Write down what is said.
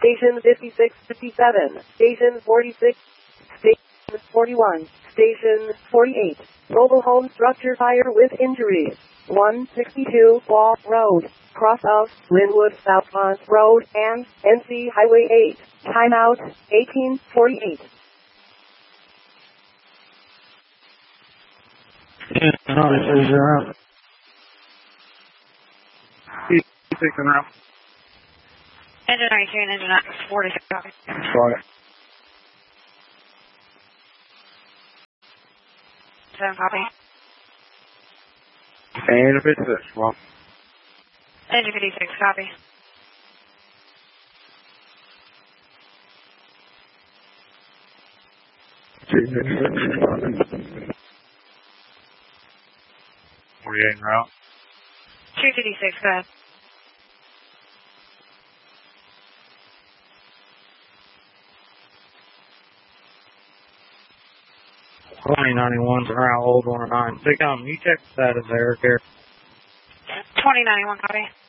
Station 5657, Station 46, Station 41, Station 48. Mobile home structure fire with injuries. 162 Wall Road, cross of Linwood Southmont Road and NC Highway 8. Timeout 1848. Yeah, no, this is around. He's taking around. Engine 92 and engine 46. Sorry. 7 copy. And if it's this one. Engine 56, copy. Were you en route? 256, go ahead. $20.91's around old 109. Big you check the status there, Eric. 2091, copy.